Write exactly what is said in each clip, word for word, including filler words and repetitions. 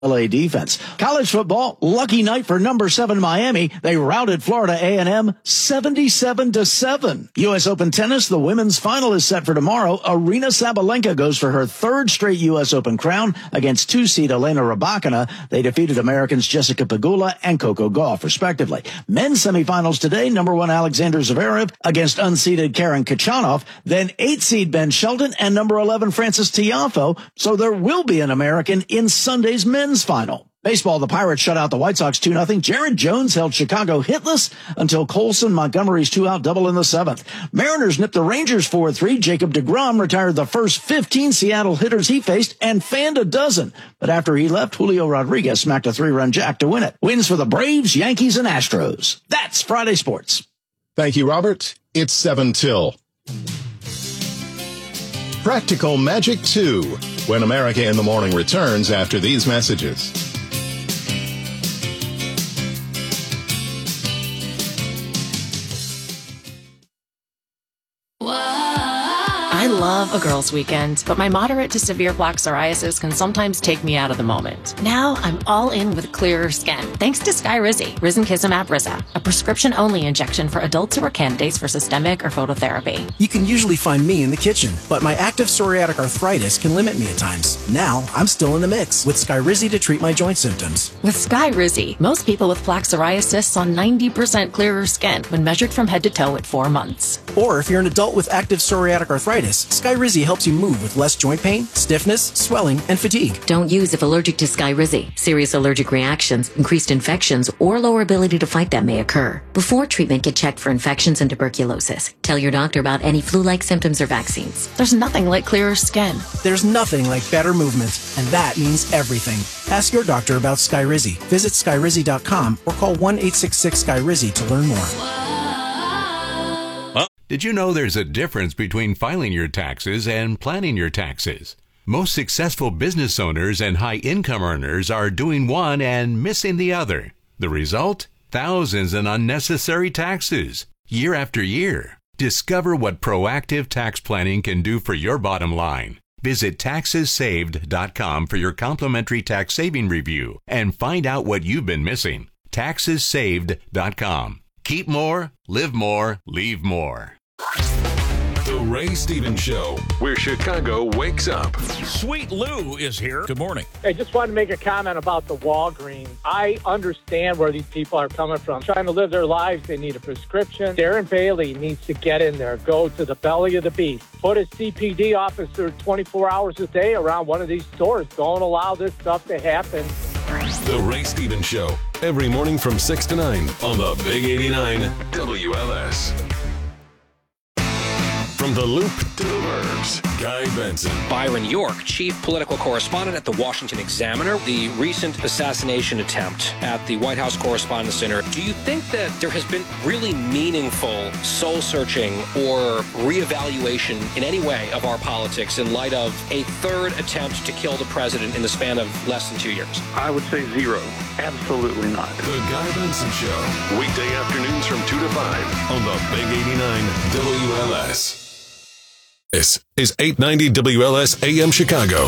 L A defense. College football, lucky night for number seven Miami. They routed Florida A and M seventy-seven to seven. U S Open tennis, the women's final is set for tomorrow. Aryna Sabalenka goes for her third straight U S Open crown against two-seed Elena Rybakina. They defeated Americans Jessica Pegula and Coco Gauff, respectively. Men's semifinals today, number one Alexander Zverev against unseeded Karen Khachanov, then eight-seed Ben Shelton and number eleven Francis Tiafoe. So there will be an American in Sunday's men's final. Baseball, the Pirates shut out the White Sox two nothing. Jared Jones held Chicago hitless until Colson Montgomery's two-out double in the seventh. Mariners nipped the Rangers four three. Jacob deGrom retired the first fifteen Seattle hitters he faced and fanned a dozen. But after he left, Julio Rodriguez smacked a three-run jack to win it. Wins for the Braves, Yankees, and Astros. That's Friday Sports. Thank you, Robert. It's seven till. Practical Magic two, when America in the Morning returns after these messages. I love a girls' weekend, but my moderate to severe plaque psoriasis can sometimes take me out of the moment. Now I'm all in with clearer skin, thanks to Skyrizi, Risankizumab Riza, a prescription-only injection for adults who are candidates for systemic or phototherapy. You can usually find me in the kitchen, but my active psoriatic arthritis can limit me at times. Now I'm still in the mix with Skyrizi to treat my joint symptoms. With Skyrizi, most people with plaque psoriasis saw ninety percent clearer skin when measured from head to toe at four months. Or if you're an adult with active psoriatic arthritis, Skyrizi helps you move with less joint pain, stiffness, swelling, and fatigue. Don't use if allergic to Skyrizi. Serious allergic reactions, increased infections, or lower ability to fight them may occur. Before treatment, get checked for infections and tuberculosis. Tell your doctor about any flu-like symptoms or vaccines. There's nothing like clearer skin. There's nothing like better movement, and that means everything. Ask your doctor about Skyrizi. Visit Skyrizi dot com or call one eight six six Skyrizi to learn more. Did you know there's a difference between filing your taxes and planning your taxes? Most successful business owners and high-income earners are doing one and missing the other. The result? Thousands in unnecessary taxes, year after year. Discover what proactive tax planning can do for your bottom line. Visit taxes saved dot com for your complimentary tax saving review and find out what you've been missing. taxes saved dot com. Keep more, live more, leave more. The Ray Stevens Show, where Chicago wakes up. Sweet Lou is here. Good morning. I just wanted to make a comment about the Walgreens. I understand where these people are coming from. Trying to live their lives, they need a prescription. Darren Bailey needs to get in there, go to the belly of the beast. Put a C P D officer twenty-four hours a day around one of these stores. Don't allow this stuff to happen. The Ray Stevens Show, every morning from six to nine on the Big eighty-nine W L S. From the Loop to the Burbs, Guy Benson. Byron York, chief political correspondent at the Washington Examiner. The recent assassination attempt at the White House Correspondents' Center. Do you think that there has been really meaningful soul-searching or reevaluation in any way of our politics in light of a third attempt to kill the president in the span of less than two years? I would say zero. Absolutely not. The Guy Benson Show, weekday afternoons from two to five on the Big eighty-nine W L S. This is eight ninety W L S A M Chicago.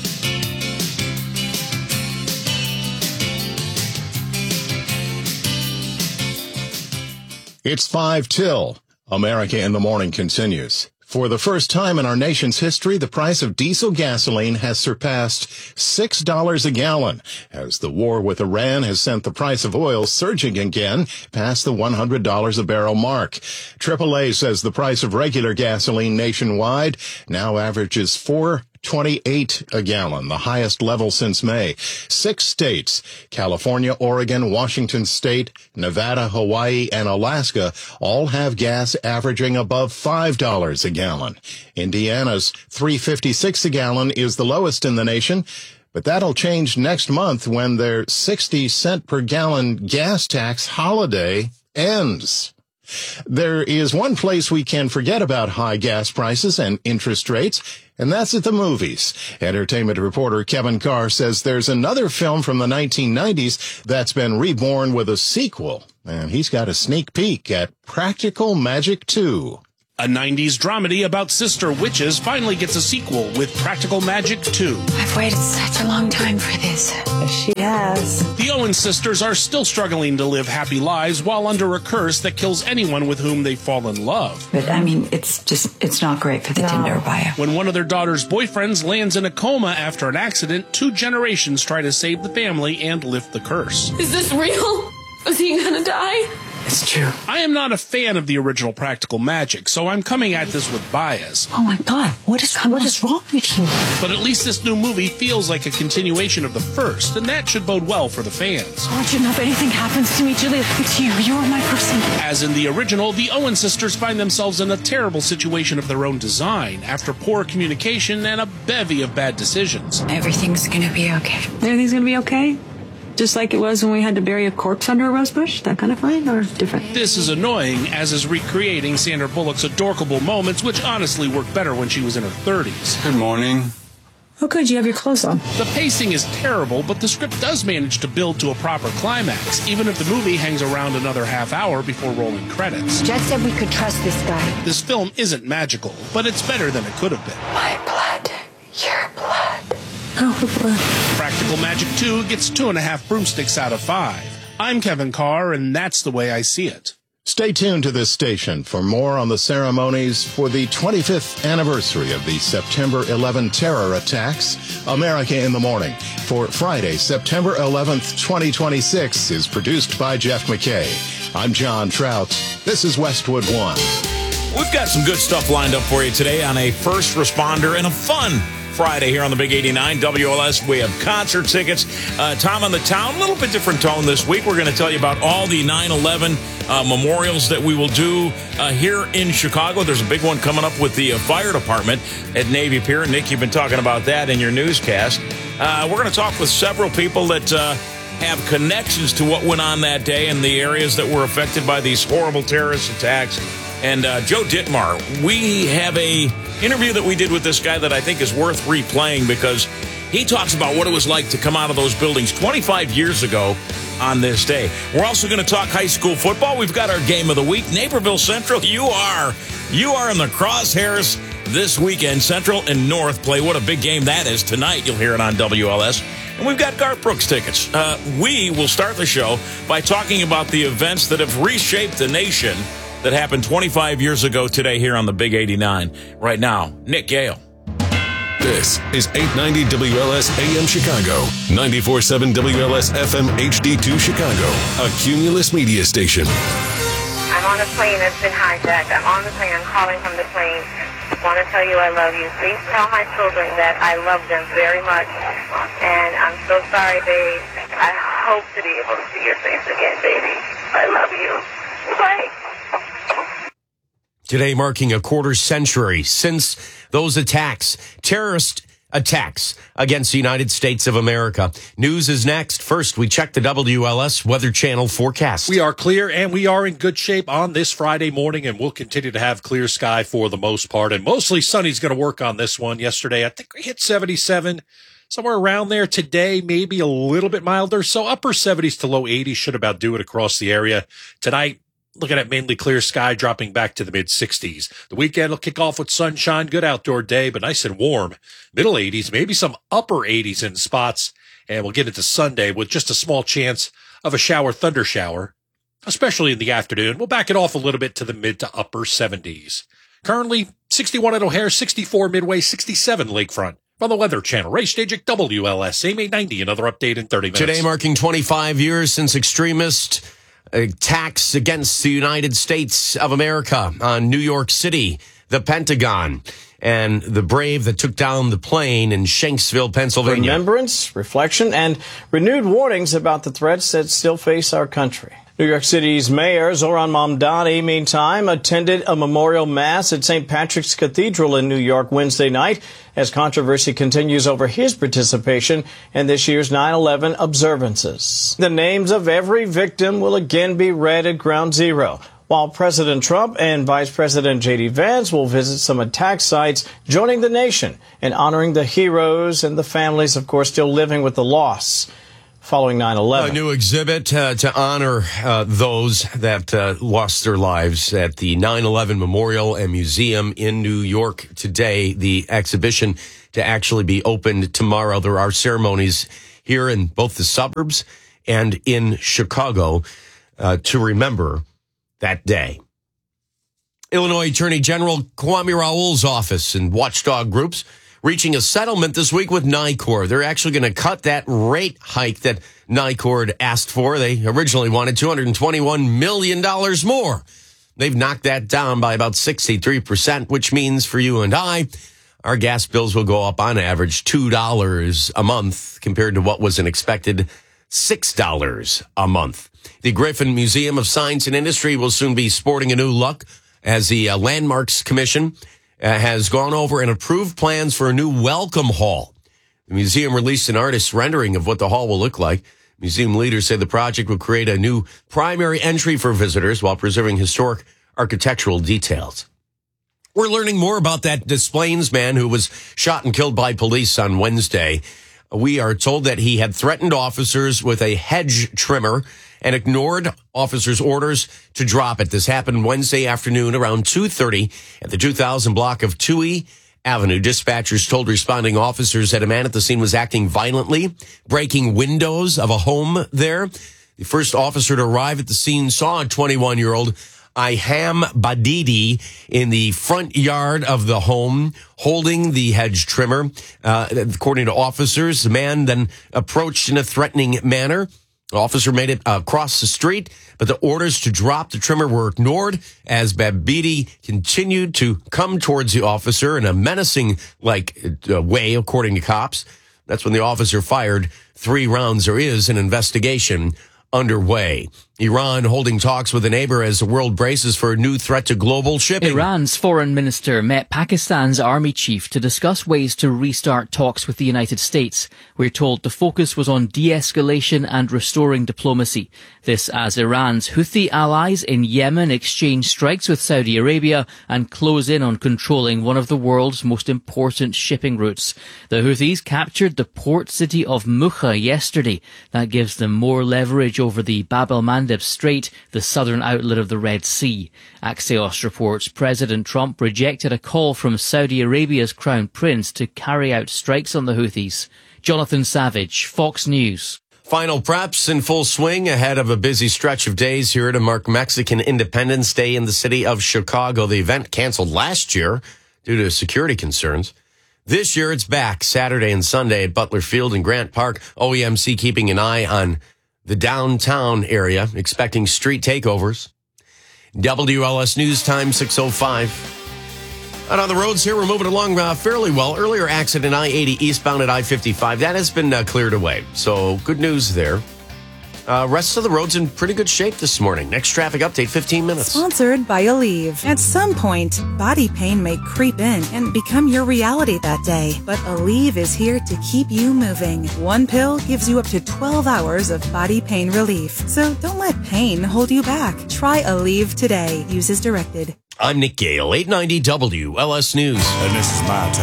It's five till. America in the Morning continues. For the first time in our nation's history, the price of diesel gasoline has surpassed six dollars a gallon, as the war with Iran has sent the price of oil surging again past the one hundred dollars a barrel mark. triple A says the price of regular gasoline nationwide now averages four twenty-eight a gallon, the highest level since May. Six states, California, Oregon, Washington State, Nevada, Hawaii, and Alaska, all have gas averaging above five dollars a gallon. Indiana's three fifty-six a gallon is the lowest in the nation, but that'll change next month when their sixty cent per gallon gas tax holiday ends. There is one place we can forget about high gas prices and interest rates, and that's at the movies. Entertainment reporter Kevin Carr says there's another film from the nineteen nineties that's been reborn with a sequel, and he's got a sneak peek at Practical Magic two. A nineties dramedy about sister witches finally gets a sequel with Practical Magic two. I've waited such a long time for this. Yes, she has. The Owen sisters are still struggling to live happy lives while under a curse that kills anyone with whom they fall in love. But, I mean, it's just, it's not great for the no. Tinder bio. When one of their daughter's boyfriends lands in a coma after an accident, two generations try to save the family and lift the curse. Is this real? Is he gonna die? It's true. I am not a fan of the original Practical Magic, so I'm coming at this with bias. Oh my God, what is what is wrong with you? But at least this new movie feels like a continuation of the first, and that should bode well for the fans. I want you to know if anything happens to me, Julia, it's you. You're my person. As in the original, the Owen sisters find themselves in a terrible situation of their own design after poor communication and a bevy of bad decisions. Everything's gonna be okay. Everything's gonna be okay? Just like it was when we had to bury a corpse under a rose bush? That kind of fine, or different? This is annoying, as is recreating Sandra Bullock's adorable moments, which honestly worked better when she was in her thirties. Good morning. How could you have your clothes on? The pacing is terrible, but the script does manage to build to a proper climax, even if the movie hangs around another half hour before rolling credits. Jed said we could trust this guy. This film isn't magical, but it's better than it could have been. My blood, your blood. Oh, blood. Practical Magic two gets two and a half broomsticks out of five. I'm Kevin Carr, and that's the way I see it. Stay tuned to this station for more on the ceremonies for the twenty-fifth anniversary of the September eleventh terror attacks. America in the Morning for Friday, September eleventh, twenty twenty-six is produced by Jeff McKay. I'm John Trout. This is Westwood One. We've got some good stuff lined up for you today on a first responder and a fun Friday here on the Big eighty-nine W L S. We have concert tickets. Uh, Tom on the Town, a little bit different tone this week. We're going to tell you about all the nine eleven uh, memorials that we will do uh, here in Chicago. There's a big one coming up with the uh, fire department at Navy Pier. Nick, you've been talking about that in your newscast. Uh, we're going to talk with several people that uh, have connections to what went on that day in the areas that were affected by these horrible terrorist attacks. And uh, Joe Ditmar, we have a interview that we did with this guy that I think is worth replaying because he talks about what it was like to come out of those buildings twenty-five years ago on this day. We're also going to talk high school football. We've got our game of the week. Naperville Central, you are, you are in the crosshairs this weekend. Central and North play. What a big game that is tonight. You'll hear it on W L S. And we've got Garth Brooks tickets. Uh, we will start the show by talking about the events that have reshaped the nation that happened twenty-five years ago today here on the Big eighty-nine. Right now, Nick Gale. This is eight ninety W L S A M Chicago, ninety-four point seven W L S F M H D two Chicago, a Cumulus media station. I'm on a plane that's been hijacked. I'm on the plane. I'm calling from the plane. I want to tell you I love you. Please tell my children that I love them very much. And I'm so sorry, babe. I hope to be able to see your face again, baby. I love you. Bye. Today marking a quarter century since those attacks, terrorist attacks against the United States of America. News is next. First, we check the W L S Weather Channel forecast. We are clear and we are in good shape on this Friday morning, and we'll continue to have clear sky for the most part. And mostly sunny's going to work on this one. Yesterday, I think we hit seventy-seven, somewhere around there. Today, maybe a little bit milder. So upper seventies to low eighties should about do it across the area. Tonight, looking at mainly clear sky, dropping back to the mid-sixties. The weekend will kick off with sunshine, good outdoor day, but nice and warm. Middle eighties, maybe some upper eighties in spots. And we'll get into Sunday with just a small chance of a shower, thunder shower, especially in the afternoon. We'll back it off a little bit to the mid to upper seventies. Currently, sixty-one at O'Hare, sixty-four Midway, sixty-seven Lakefront. From the Weather Channel, Ray Stajic, W L S, A M eight ninety, another update in thirty minutes. Today marking twenty-five years since extremist attacks against the United States of America on New York City, the Pentagon, and the Brave that took down the plane in Shanksville, Pennsylvania. Remembrance, reflection, and renewed warnings about the threats that still face our country. New York City's Mayor Zoran Mamdani, meantime, attended a memorial mass at Saint Patrick's Cathedral in New York Wednesday night as controversy continues over his participation in this year's nine eleven observances. The names of every victim will again be read at Ground Zero, while President Trump and Vice President J D Vance will visit some attack sites, joining the nation in honoring the heroes and the families, of course, still living with the loss. following nine eleven. A new exhibit uh, to honor uh, those that uh, lost their lives at the nine eleven Memorial and Museum in New York today. The exhibition to actually be opened tomorrow. There are ceremonies here in both the suburbs and in Chicago uh, to remember that day. Illinois Attorney General Kwame Raoul's office and watchdog groups reaching a settlement this week with NICOR. They're actually going to cut that rate hike that NICOR had asked for. They originally wanted two hundred twenty-one million dollars more. They've knocked that down by about sixty-three percent, which means for you and I, our gas bills will go up on average two dollars a month compared to what was an expected six dollars a month. The Griffin Museum of Science and Industry will soon be sporting a new look as the uh, Landmarks Commission uh, has gone over and approved plans for a new welcome hall. The museum released an artist's rendering of what the hall will look like. Museum leaders say the project will create a new primary entry for visitors while preserving historic architectural details. We're learning more about that Des Plaines man who was shot and killed by police on Wednesday. We are told that he had threatened officers with a hedge trimmer and ignored officers' orders to drop it. This happened Wednesday afternoon around two thirty at the two thousand block of Touhy Avenue. Dispatchers told responding officers that a man at the scene was acting violently, breaking windows of a home there. The first officer to arrive at the scene saw a twenty-one-year-old Iham Badidi in the front yard of the home holding the hedge trimmer. Uh, according to officers, the man then approached in a threatening manner. The officer made it across the street, but the orders to drop the trimmer were ignored as Babidi continued to come towards the officer in a menacing like uh, way, according to cops. That's when the officer fired three rounds. There is an investigation underway. Iran holding talks with a neighbor as the world braces for a new threat to global shipping. Iran's foreign minister met Pakistan's army chief to discuss ways to restart talks with the United States. We're told the focus was on de-escalation and restoring diplomacy. This as Iran's Houthi allies in Yemen exchange strikes with Saudi Arabia and close in on controlling one of the world's most important shipping routes. The Houthis captured the port city of Mukha yesterday. That gives them more leverage over the Bab el-Mandeb Strait, the southern outlet of the Red Sea. Axios reports President Trump rejected a call from Saudi Arabia's Crown Prince to carry out strikes on the Houthis. Jonathan Savage, Fox News. Final preps in full swing ahead of a busy stretch of days here to mark Mexican Independence Day in the city of Chicago. The event canceled last year due to security concerns. This year it's back Saturday and Sunday at Butler Field and Grant Park. O E M C keeping an eye on the downtown area, expecting street takeovers. W L S News Time, six oh five. And on the roads here, we're moving along uh, fairly well. Earlier accident, I eighty eastbound at I fifty-five. That has been uh, cleared away. So good news there. Uh, rest of the road's in pretty good shape this morning. Next traffic update, fifteen minutes. Sponsored by Aleve. At some point, body pain may creep in and become your reality that day. But Aleve is here to keep you moving. One pill gives you up to twelve hours of body pain relief. So don't let pain hold you back. Try Aleve today. Use as directed. I'm Nick Gale, eight ninety W L S News. And this is my time.